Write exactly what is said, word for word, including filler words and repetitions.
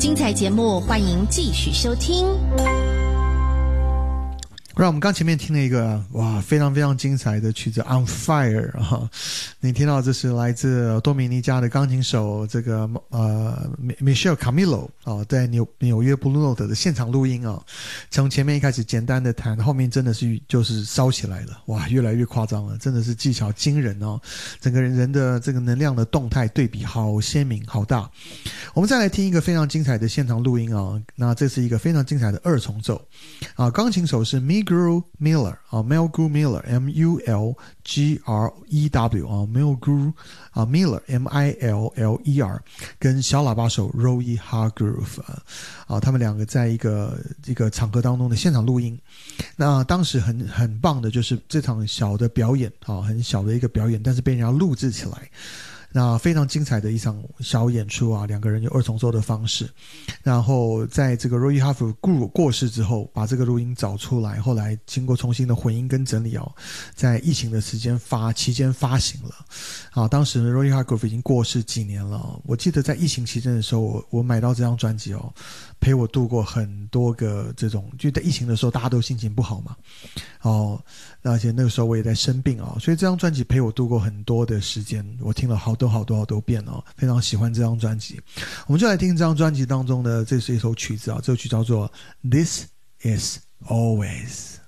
精彩节目欢迎继续收听。 让我们刚前面听了一个哇非常非常精彩的曲子 On Fire 啊，你听到这是来自多米尼加的钢琴手这个呃 Michelle Camilo 啊，在纽纽约 Blue Note 的现场录音啊，从前面一开始简单的弹，后面真的是就是烧起来了，哇，越来越夸张了，真的是技巧惊人哦，整个人的这个能量的动态对比好鲜明好大。我们再来听一个非常精彩的现场录音啊，那这是一个非常精彩的二重奏啊，钢琴手是 Mulgrew Miller 啊 Mulgrew Miller M U L G R E W 啊 Mulgrew 啊 Miller M I L L E R 跟小喇叭手 Roy Hargrove 啊, 啊他们两个在一个一个场合当中的现场录音。那当时很很棒的就是这场小的表演啊，很小的一个表演，但是被人家录制起来。那非常精彩的一场小演出啊，两个人用二重奏的方式，然后在这个 Roy Hargrove 过过世之后，把这个录音找出来，后来经过重新的混音跟整理哦，在疫情的时间发期间发行了。啊，当时 Roy Hargrove 已经过世几年了，我记得在疫情期间的时候，我我买到这张专辑哦，陪我度过很多个这种，就在疫情的时候大家都心情不好嘛，哦，而且那个时候我也在生病啊、哦，所以这张专辑陪我度过很多的时间，我听了好多好多好多遍哦，非常喜欢这张专辑。我们就来听这张专辑当中的这是一首曲子啊，这首曲叫做 This Is Always。